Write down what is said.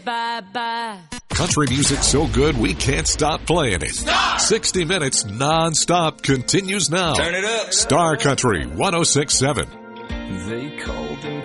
bye-bye. Country music so good we can't stop playing it. Stop! 60 minutes non-stop continues now. Turn it up. Star Country 106.7. They called him